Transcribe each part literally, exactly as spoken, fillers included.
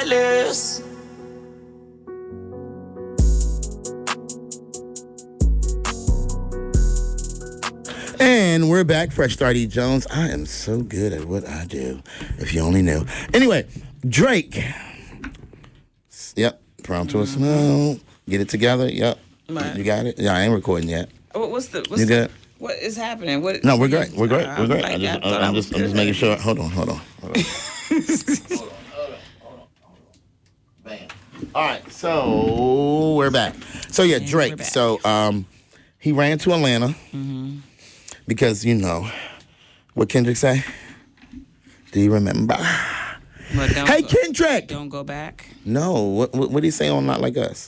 regardless. And we're back. Fresh Start E. Jones. I am so good at what I do. If you only knew. Anyway, Drake. Yep. From to a smile. Get it together. Yep. Right. You got it? Yeah, I ain't recording yet. What, what's the? What's you good? The, what is happening? What? No, we're great. We're great. Uh, We're great. like, I just, I I, I'm, just, I'm just making sure. Hold on. Hold on. Hold on. hold on. Hold on. Hold on. Bam. All right. So we're back. So yeah, and Drake. So um, he ran to Atlanta mm-hmm. because you know what Kendrick say. Do you remember? Well, hey, go, Kendrick. Don't go back. No. What what what did he say on Not Like Us?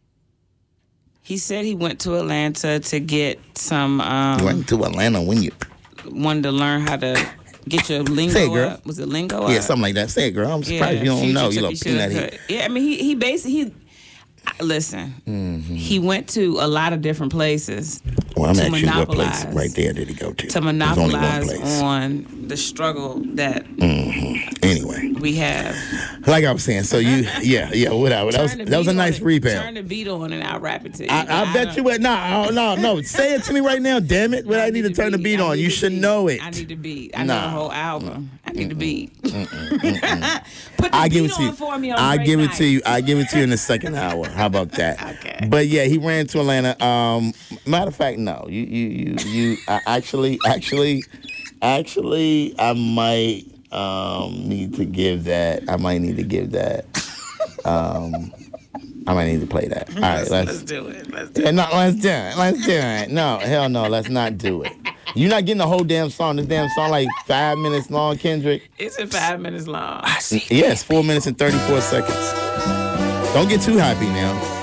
He said he went to Atlanta to get some. Um, you went to Atlanta when you wanted to learn how to get your lingo Say it, girl. up. Was it lingo Yeah, up? something like that. Say it, girl. I'm surprised yeah, you don't know. You took- little he should've peanut. cut- Yeah, I mean, he he basically he. Listen, Mm-hmm. he went to a lot of different places. Well, I'm to asking you what place monopolize- right there did he go to? To There's only one monopolize place. on the struggle that Mm-hmm. Anyway, we have. like I was saying, so you, yeah, yeah, whatever. That was Turn the that was a beat nice on rebound. Turn the beat on and I'll rap it to you. I, I bet don't- you would. No, no, no. Say it to me right now, damn it. What I, need to turn the beat I on. need You the should beat. know it. I need the beat. I Nah. know the whole album. I need the beat. Mm-mm. Put the I beat give it to on you. for me on I Drake give it night. to you. I give it to you in the second hour. How about that? Okay. But yeah, he ran to Atlanta. Um, matter of fact, no. You, you, you, you. I actually, actually, actually, I might um need to give that. I might need to give that. Um, I might need to play that. All right, let's, let's, let's do it. Let's do Yeah, it. no, let's do it. Let's do it. No, hell no, let's not do it. You're not getting the whole damn song. This damn song like five minutes long, Kendrick. It's in five minutes long. Yes, four minutes and thirty-four seconds. Don't get too happy now.